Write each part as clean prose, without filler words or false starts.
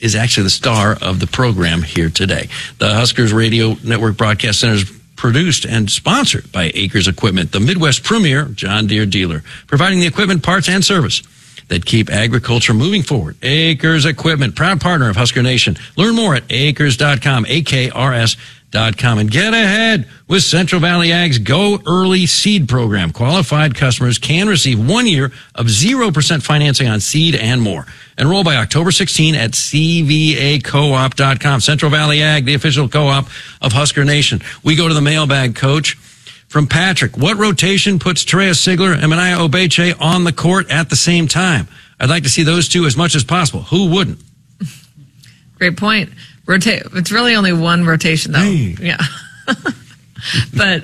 is actually the star of the program here today. The Huskers Radio Network Broadcast Center is produced and sponsored by Acres Equipment, the Midwest premier John Deere dealer, providing the equipment, parts, and service that keep agriculture moving forward. Acres Equipment, proud partner of Husker Nation. Learn more at acres.com, AKRS.com, and get ahead with Central Valley Ag's Go Early Seed Program. Qualified customers can receive 1 year of 0% financing on seed and more. Enroll by October 16 at cvacoop.com. Central Valley Ag, the official co-op of Husker Nation. We go to the mailbag, Coach. From Patrick, what rotation puts Terea Sigler and Mania Obeche on the court at the same time? I'd like to see those two as much as possible. Who wouldn't? Great point. It's really only one rotation, though. Hey. Yeah. But,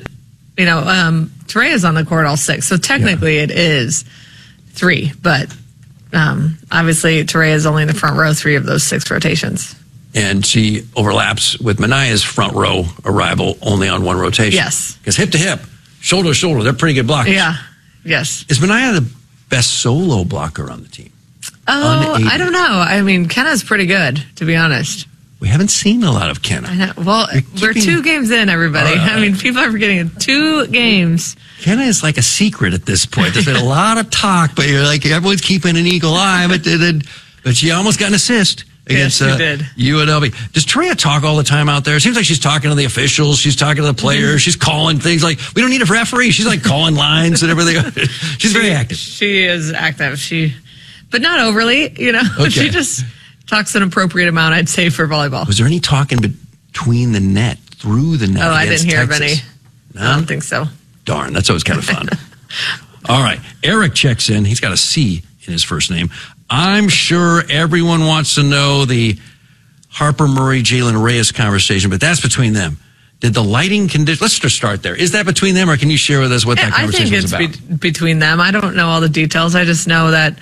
Terea's on the court all 6, so technically it is 3. But obviously, Terea is only in the front row 3 of those 6 rotations. And she overlaps with Mania's front row arrival only on 1 rotation. Yes. Because hip to hip, shoulder to shoulder, they're pretty good blockers. Yeah. Yes. Is Mania the best solo blocker on the team? Oh, Unaided. I don't know. I mean, Kenna's pretty good, to be honest. We haven't seen a lot of Kenna. I know. Well, we're 2 games in, everybody. I mean, people are forgetting 2 games. Kenna is like a secret at this point. There's been a lot of talk, but you're like, everyone's keeping an eagle eye. But she almost got an assist against UNLV. Does Terea talk all the time out there? It seems like she's talking to the officials. She's talking to the players. She's calling things like, we don't need a referee. She's like calling lines and everything. She's very active. She is active. But not overly, Okay. She just talks an appropriate amount, I'd say, for volleyball. Was there any talking between the net, through the net? Oh, I didn't hear of any. No? I don't think so. Darn, that's always kind of fun. All right, Eric checks in. He's got a C in his first name. I'm sure everyone wants to know the Harper Murray, Jalen Reyes conversation, but that's between them. Did the lighting condition? Let's just start there. Is that between them, or can you share with us what that conversation was about? I think it's between them. I don't know all the details. I just know that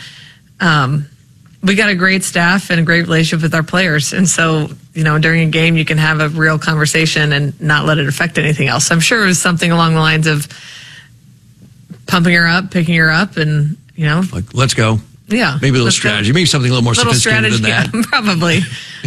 we got a great staff and a great relationship with our players, and so during a game you can have a real conversation and not let it affect anything else. I'm sure it was something along the lines of pumping her up, picking her up, and like, let's go. Yeah. Maybe a little strategy. Maybe something a little more sophisticated than that. Yeah, probably.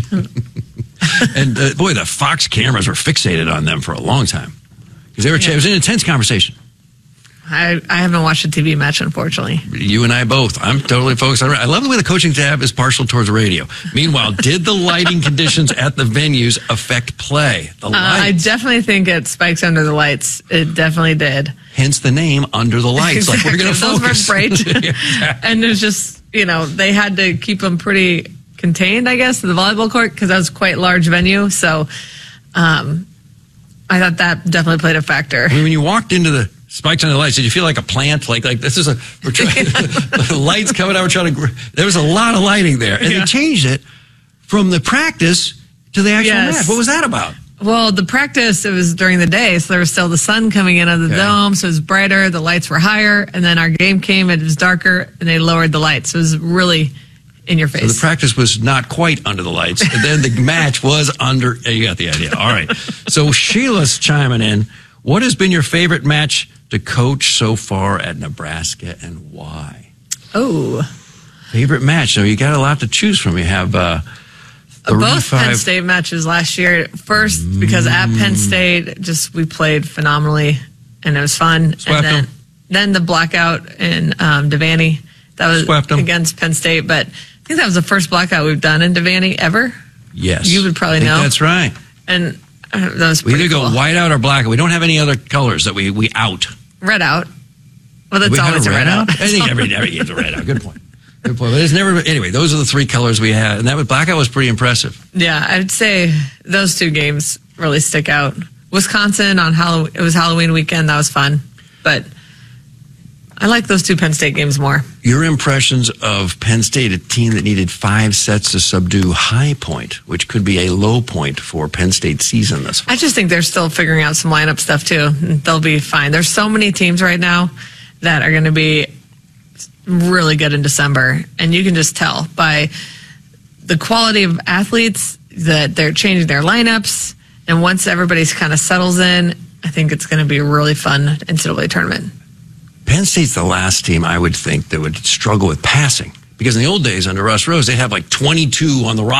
And boy, the Fox cameras were fixated on them for a long time. Because it was an intense conversation. I haven't watched a TV match, unfortunately. You and I both. I'm totally focused on it. I love the way the coaching staff is partial towards radio. Meanwhile, did the lighting conditions at the venues affect play? The lights. I definitely think it spikes under the lights. It definitely did. Hence the name Under the Lights. Exactly. Like, we're going to focus. Those were bright. And there's just, they had to keep them pretty contained, I guess, to the volleyball court, because that was quite a large venue. So I thought that definitely played a factor. I mean, when you walked into the spikes under the lights, did you feel like a plant? Like this is we're trying, the lights coming out, there was a lot of lighting there. And they changed it from the practice to the actual match. What was that about? Well, the practice, it was during the day, so there was still the sun coming in on the dome, so it was brighter, the lights were higher, and then our game came, it was darker, and they lowered the lights. It was really in your face. So the practice was not quite under the lights, and then the match was under, you got the idea. All right. So Sheila's chiming in. What has been your favorite match to coach so far at Nebraska, and why? Oh. Favorite match. So you got a lot to choose from. You have both Penn State matches last year. First, because at Penn State, we played phenomenally, and it was fun. Swept and then the blackout in Devaney, that was against Penn State. But I think that was the first blackout we've done in Devaney ever. Yes. You would probably know. That's right. And that was we pretty either cool. go white out or blackout. We don't have any other colors that we out. Red out. Well, that's always a red out. I think every game's a red out. Good point. Good point. But it's never. Anyway, those are the 3 colors we had, and that blackout was pretty impressive. Yeah, I'd say those 2 games really stick out. Wisconsin on Halloween. It was Halloween weekend. That was fun, but I like those 2 Penn State games more. Your impressions of Penn State, a team that needed 5 sets to subdue High Point, which could be a low point for Penn State's season this fall. I just think they're still figuring out some lineup stuff too. They'll be fine. There's so many teams right now that are going to be really good in December, and you can just tell by the quality of athletes that they're changing their lineups, and once everybody's kind of settles in, I think it's going to be a really fun NCAA tournament. Penn State's the last team I would think that would struggle with passing, because in the old days under Russ Rose, they'd have like 22 on the roster.